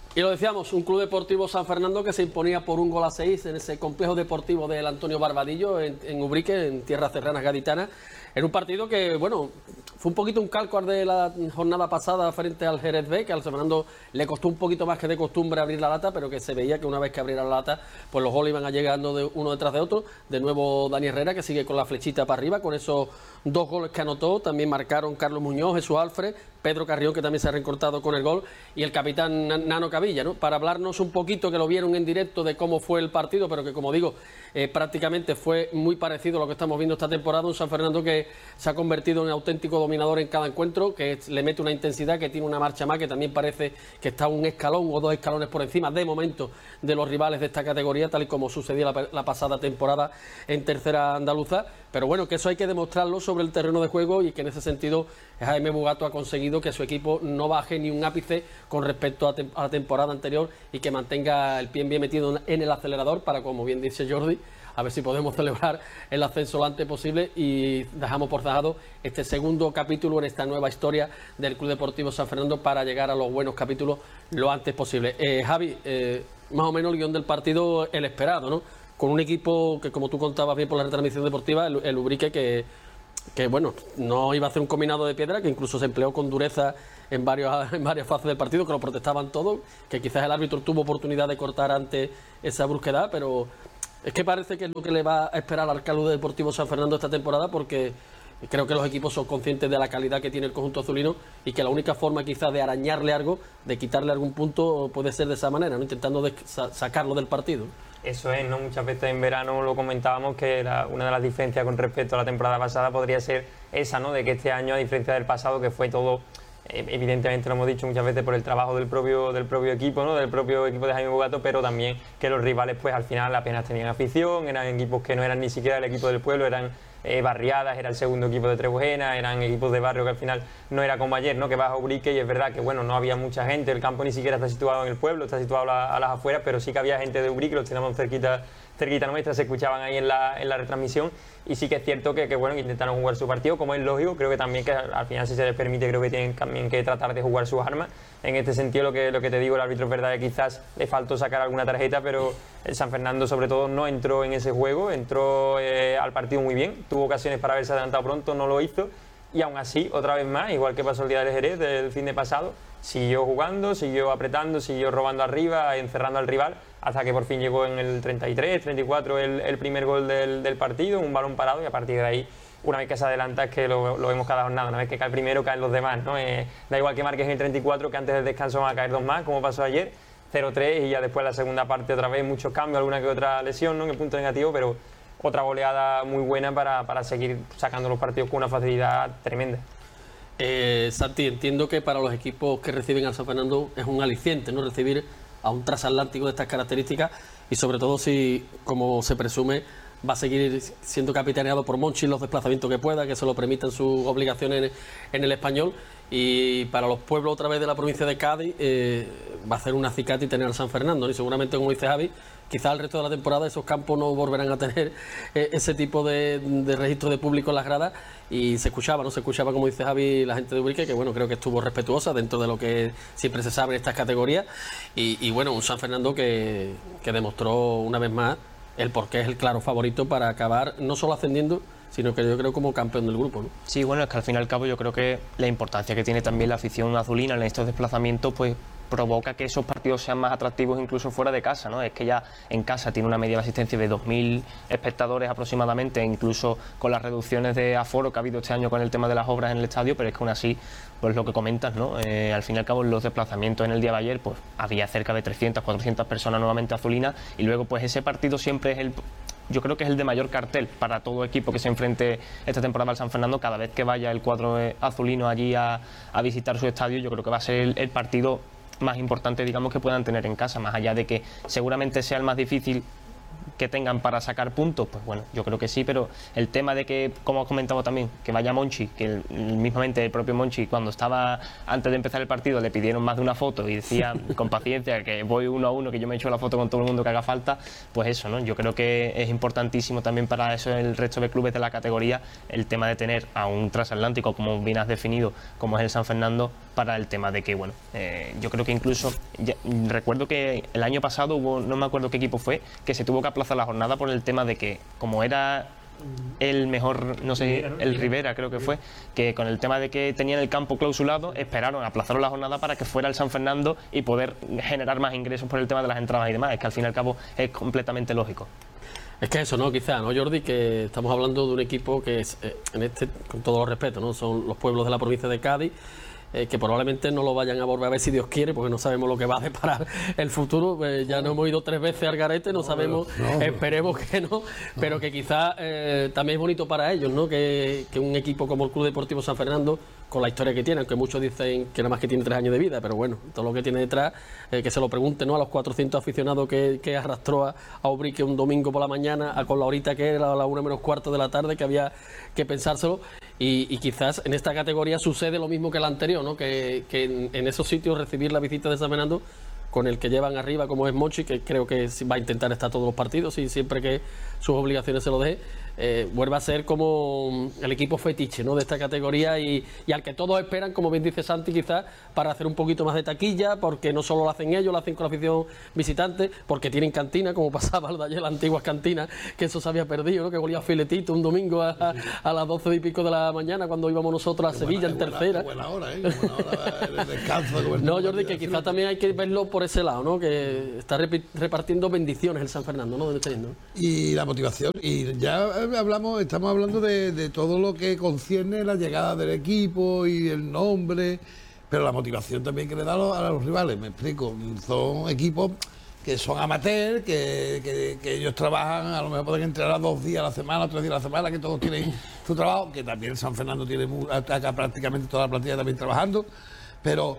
Y lo decíamos, un Club Deportivo San Fernando que se imponía por 1-6 en ese complejo deportivo del Antonio Barbadillo, en Ubrique, en tierras serranas gaditanas, en un partido que, bueno, fue un poquito un calco al de la jornada pasada frente al Jerez B, que al San Fernando le costó un poquito más que de costumbre abrir la lata, pero que se veía que una vez que abriera la lata, pues los goles iban a llegando de uno detrás de otro. De nuevo Dani Herrera, que sigue con la flechita para arriba, con esos 2 goles que anotó. También marcaron Carlos Muñoz, Jesús Alfred, Pedro Carrión, que también se ha reencortado con el gol, y el capitán Nano Cavilla, ¿no? Para hablarnos un poquito, que lo vieron en directo, de cómo fue el partido, pero que, como digo, prácticamente fue muy parecido a lo que estamos viendo esta temporada. Un San Fernando que se ha convertido en auténtico dominador en cada encuentro, que le mete una intensidad, que tiene una marcha más, que también parece que está un escalón o 2 escalones por encima, de momento, de los rivales de esta categoría, tal y como sucedía la pasada temporada en tercera andaluza. Pero bueno, que eso hay que demostrarlo sobre el terreno de juego, y que en ese sentido Jaime Bugato ha conseguido que su equipo no baje ni un ápice con respecto a la temporada anterior, y que mantenga el pie bien metido en el acelerador para, como bien dice Jordi, a ver si podemos celebrar el ascenso lo antes posible, y dejamos por dejado este segundo capítulo en esta nueva historia del Club Deportivo San Fernando para llegar a los buenos capítulos lo antes posible. Javi, más o menos el guión del partido, el esperado, ¿no? Con un equipo que, como tú contabas bien por la retransmisión deportiva, el Ubrique, que bueno, no iba a hacer un combinado de piedra, que incluso se empleó con dureza en varias fases del partido, que lo protestaban todos, que quizás el árbitro tuvo oportunidad de cortar ante esa brusquedad, pero es que parece que es lo que le va a esperar al Club Deportivo San Fernando esta temporada, porque creo que los equipos son conscientes de la calidad que tiene el conjunto azulino, y que la única forma quizás de arañarle algo, de quitarle algún punto, puede ser de esa manera, ¿no? Intentando sacarlo del partido. Eso es, ¿no? Muchas veces en verano lo comentábamos, que una de las diferencias con respecto a la temporada pasada podría ser esa, ¿no? De que este año, a diferencia del pasado, que fue todo, evidentemente lo hemos dicho muchas veces, por el trabajo del propio equipo, ¿no? Del propio equipo de Jaime Bugato, pero también que los rivales pues al final apenas tenían afición, eran equipos que no eran ni siquiera el equipo del pueblo, eran barriadas, era el segundo equipo de Trebujena, eran equipos de barrio que al final no era como ayer, ¿no? Que vas a Ubrique y es verdad que, bueno, no había mucha gente, el campo ni siquiera está situado en el pueblo, está situado a las afueras, pero sí que había gente de Ubrique, los teníamos cerquita nuestra, se escuchaban ahí en la retransmisión, y sí que es cierto que bueno, que intentaron jugar su partido, como es lógico. Creo que también que al final, si se les permite, creo que tienen también que tratar de jugar sus armas. En este sentido, lo que te digo, el árbitro es verdad que quizás le faltó sacar alguna tarjeta, pero el San Fernando sobre todo no entró en ese juego, entró al partido muy bien, tuvo ocasiones para haberse adelantado pronto, no lo hizo, y aún así, otra vez más, igual que pasó el día del Jerez del fin de pasado, siguió jugando, siguió apretando, siguió robando arriba, encerrando al rival, hasta que por fin llegó en el 33, 34 el primer gol del partido, un balón parado, y a partir de ahí, una vez que se adelanta, es que lo vemos cada jornada, una vez que cae el primero, caen los demás, ¿no? Da igual que marques en el 34, que antes del descanso van a caer 2 más, como pasó ayer, 0-3, y ya después la segunda parte otra vez, muchos cambios, alguna que otra lesión, ¿no? En el punto negativo, pero otra goleada muy buena para seguir sacando los partidos con una facilidad tremenda. Santi, entiendo que para los equipos que reciben al San Fernando es un aliciente, ¿no? Recibir a un transatlántico de estas características, y sobre todo si, como se presume, va a seguir siendo capitaneado por Monchi en los desplazamientos que pueda, que se lo permitan sus obligaciones en el Español. Y para los pueblos otra vez de la provincia de Cádiz va a ser un acicate tener al San Fernando, ¿no? Y seguramente, como dice Javi, quizás el resto de la temporada esos campos no volverán a tener ese tipo de registro de público en las gradas, y se escuchaba, como dice Javi, la gente de Ubrique, que bueno, creo que estuvo respetuosa dentro de lo que siempre se sabe en estas categorías, y bueno, un San Fernando que demostró una vez más el por qué es el claro favorito para acabar no solo ascendiendo, sino que yo creo como campeón del grupo, ¿no? Sí, bueno, es que al fin y al cabo yo creo que la importancia que tiene también la afición azulina en estos desplazamientos, pues provoca que esos partidos sean más atractivos incluso fuera de casa, ¿no? Es que ya en casa tiene una media de asistencia de 2.000 espectadores aproximadamente, incluso con las reducciones de aforo que ha habido este año con el tema de las obras en el estadio, pero es que aún así, pues lo que comentas, ¿no? Al fin y al cabo, en los desplazamientos en el día de ayer, pues había cerca de 300, 400 personas nuevamente azulinas, y luego pues ese partido siempre es yo creo que es el de mayor cartel para todo equipo que se enfrente esta temporada al San Fernando. Cada vez que vaya el cuadro azulino allí a visitar su estadio, yo creo que va a ser el partido más importante, digamos, que puedan tener en casa, más allá de que seguramente sea el más difícil que tengan para sacar puntos, pues bueno, yo creo que sí, pero el tema de que, como has comentado también, que vaya Monchi, que mismamente el propio Monchi, cuando estaba antes de empezar el partido, le pidieron más de una foto y decía con paciencia que voy 1 a 1, que yo me he hecho la foto con todo el mundo que haga falta, pues eso, ¿no? Yo creo que es importantísimo también para eso el resto de clubes de la categoría, el tema de tener a un transatlántico, como bien has definido, como es el San Fernando, para el tema de que, bueno, yo creo que incluso, recuerdo que el año pasado hubo, no me acuerdo qué equipo fue, que se tuvo que aplazar la jornada por el tema de que, como era el mejor, no sé, el Rivera creo que fue, que con el tema de que tenían el campo clausulado, esperaron, aplazaron la jornada para que fuera el San Fernando y poder generar más ingresos por el tema de las entradas y demás. Es que al fin y al cabo es completamente lógico. Es que eso, ¿no? Quizá, ¿no, Jordi? Que estamos hablando de un equipo que es, con todo los respetos, ¿no? Son los pueblos de la provincia de Cádiz, que probablemente no lo vayan a volver a ver si Dios quiere, porque no sabemos lo que va a deparar el futuro. Ya nos hemos ido 3 veces al garete, no sabemos, esperemos que no, pero que quizás también es bonito para ellos, ¿no? Que un equipo como el Club Deportivo San Fernando, con la historia que tiene, aunque muchos dicen que nada más que tiene 3 años de vida, pero bueno, todo lo que tiene detrás, que se lo pregunten, ¿no? A los 400 aficionados que arrastró a Ubrique un domingo por la mañana, con la horita que era, a la 1 menos cuarto de la tarde, que había que pensárselo, y quizás en esta categoría sucede lo mismo que la anterior, ¿no? Que en esos sitios recibir la visita de San Fernando, con el que llevan arriba, como es Mochi, que creo que va a intentar estar todos los partidos y siempre que sus obligaciones se lo deje, vuelve a ser como el equipo fetiche, ¿no? De esta categoría y al que todos esperan, como bien dice Santi, quizás para hacer un poquito más de taquilla, porque no solo lo hacen ellos, lo hacen con la afición visitante, porque tienen cantina, como pasaba el de ayer, las antiguas cantinas, que eso se había perdido, ¿no? Que olía a filetito un domingo a las 12 y pico de la mañana, cuando íbamos nosotros a Sevilla en tercera. Buena hora, buena hora el descanso. No, Jordi, que quizás también hay que verlo por ese lado, ¿no? Que está repartiendo bendiciones el San Fernando, ¿no? Y la motivación, y ya estamos hablando de todo lo que concierne la llegada del equipo y el nombre, pero la motivación también que le da a los rivales, me explico. Son equipos que son amateurs, que ellos trabajan, a lo mejor pueden entrenar 2 días a la semana, 3 días a la semana, que todos tienen su trabajo, que también San Fernando tiene acá prácticamente toda la plantilla también trabajando, pero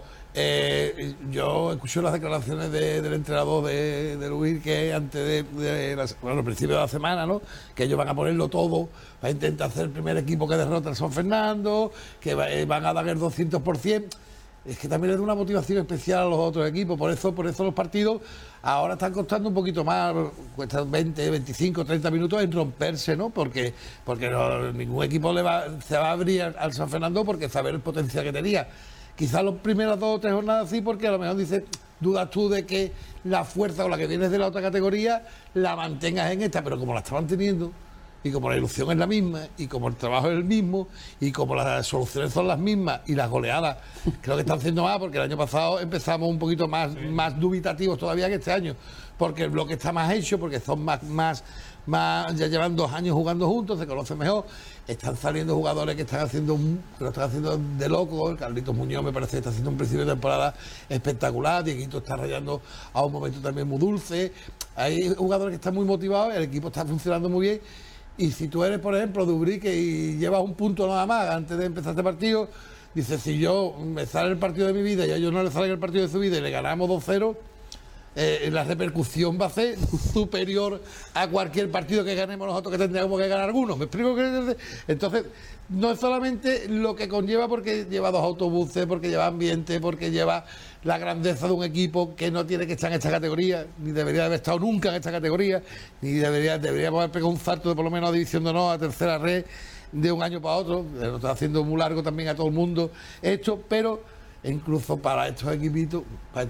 yo escuché las declaraciones del entrenador de Luis, que antes al principio de la semana, ¿no? Que ellos van a ponerlo todo, van a intentar hacer el primer equipo que derrota al San Fernando, que van a dar el 200%. Es que también le da una motivación especial a los otros equipos, por eso los partidos ahora están costando un poquito más, cuestan 20, 25, 30 minutos en romperse, ¿no? Porque ningún equipo se va a abrir al San Fernando porque sabe el potencial que tenía. Quizás las primeras 2 o 3 jornadas sí, porque a lo mejor dudas tú de que la fuerza o la que vienes de la otra categoría la mantengas en esta, pero como la estaban teniendo, y como la ilusión es la misma, y como el trabajo es el mismo, y como las soluciones son las mismas, y las goleadas creo que están haciendo más, porque el año pasado empezamos un poquito más dubitativos todavía que este año, porque el bloque está más hecho, porque son más ya llevan 2 años jugando juntos, se conocen mejor, están saliendo jugadores que lo están haciendo de loco. Carlitos Muñoz me parece que está haciendo un principio de temporada espectacular, Dieguito está rayando a un momento también muy dulce, hay jugadores que están muy motivados, el equipo está funcionando muy bien. Y si tú eres, por ejemplo, de Ubrique y llevas un punto nada más antes de empezar este partido, dices, si yo me sale el partido de mi vida y a ellos no les sale el partido de su vida y le ganamos 2-0, la repercusión va a ser superior a cualquier partido que ganemos nosotros, que tendríamos que ganar algunos. ¿Me explico? Entonces, no es solamente lo que conlleva, porque lleva 2 autobuses, porque lleva ambiente, porque lleva la grandeza de un equipo que no tiene que estar en esta categoría, ni debería haber estado nunca en esta categoría, ni deberíamos haber pegado un salto de por lo menos a División de Honor, a tercera red, de un año para otro. Lo está haciendo muy largo también a todo el mundo esto, pero incluso para estos equipos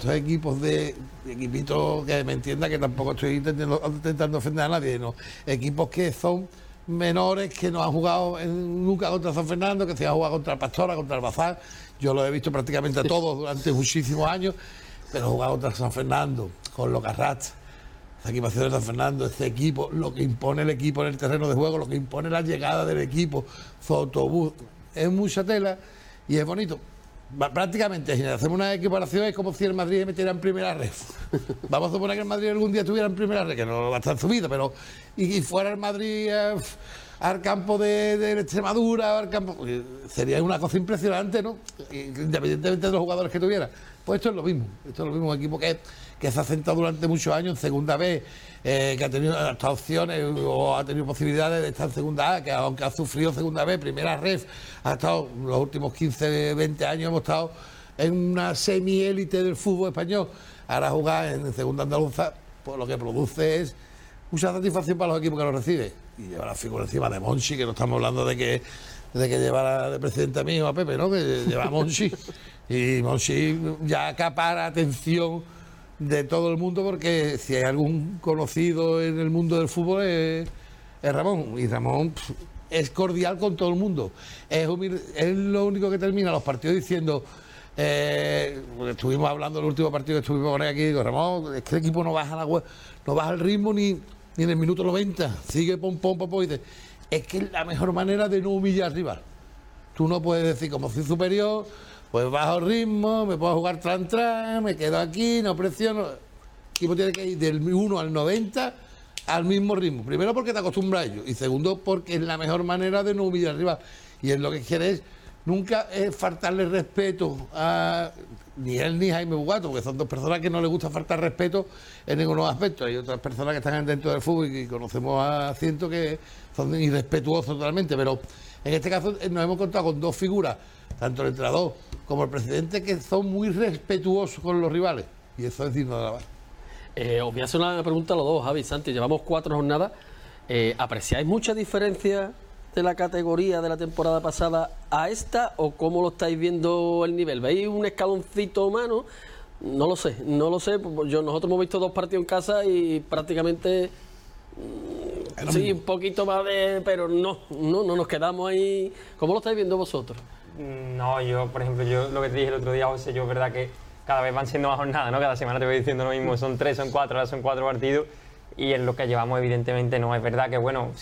que me entienda que tampoco estoy intentando ofender a nadie, no, equipos que son menores, que no han jugado nunca contra San Fernando, que se han jugado contra el Pastora, contra el Bazar. Yo lo he visto prácticamente a todos durante muchísimos años, pero jugar contra San Fernando, con los Garrats, la equipación de San Fernando, este equipo, lo que impone el equipo en el terreno de juego, lo que impone la llegada del equipo, su autobús, es mucha tela y es bonito. Prácticamente, si hacemos una equiparación, es como si el Madrid metiera en primera red. Vamos a suponer que el Madrid algún día estuviera en primera red, que no va a estar en su vida, pero y fuera el Madrid al campo de Extremadura, al campo, sería una cosa impresionante, ¿no? Independientemente de los jugadores que tuviera. Pues esto es lo mismo, un equipo que se ha sentado durante muchos años en segunda B, que ha tenido hasta opciones o ha tenido posibilidades de estar en segunda A, que aunque ha sufrido segunda B, primera ref, ha estado los últimos 15, 20 años hemos estado en una semi-élite del fútbol español. Ahora jugar en segunda andaluza, pues lo que produce es mucha satisfacción para los equipos que lo reciben. Y lleva la figura encima de Monchi, que no estamos hablando de que de que llevara de presidente a mí o a Pepe, ¿no? Que lleva a Monchi. Y Monchi ya acapara atención de todo el mundo, porque si hay algún conocido en el mundo del fútbol es Ramón. Y Ramón es cordial con todo el mundo. Es lo único que termina los partidos diciendo... estuvimos hablando del último partido que estuvimos con él aquí, digo, Ramón, es que el equipo no baja no baja el ritmo ni en el minuto 90, sigue pom, y dice, es que es la mejor manera de no humillar al rival. Tú no puedes decir, como soy superior, pues bajo el ritmo, me puedo jugar tran, me quedo aquí, no presiono. El equipo tiene que ir del 1 al 90 al mismo ritmo. Primero porque te acostumbras a ello, y segundo porque es la mejor manera de no humillar al rival. Y es lo que quieres. Nunca es faltarle respeto a ni él ni Jaime Bugato, porque son dos personas que no les gusta faltar respeto en ninguno aspecto. Hay otras personas que están dentro del fútbol y conocemos a cientos que son irrespetuosos totalmente, pero en este caso nos hemos contado con dos figuras, tanto el entrenador como el presidente, que son muy respetuosos con los rivales, y eso es digno de alabar. Os voy a hacer una pregunta a los dos, Javi y Santi. Llevamos 4 jornadas. ¿Apreciáis mucha diferencia de la categoría de la temporada pasada a esta, o cómo lo estáis viendo el nivel? ¿Veis un escaloncito humano? No lo sé. Nosotros hemos visto 2 partidos en casa y prácticamente sí, un poquito más pero no nos quedamos ahí. ¿Cómo lo estáis viendo vosotros? No, por ejemplo, lo que te dije el otro día, José, yo es verdad que cada vez van siendo más jornadas, ¿no? Cada semana te voy diciendo lo mismo, son 3, son 4, ahora son 4 partidos, y en lo que llevamos evidentemente no. Es verdad que, bueno,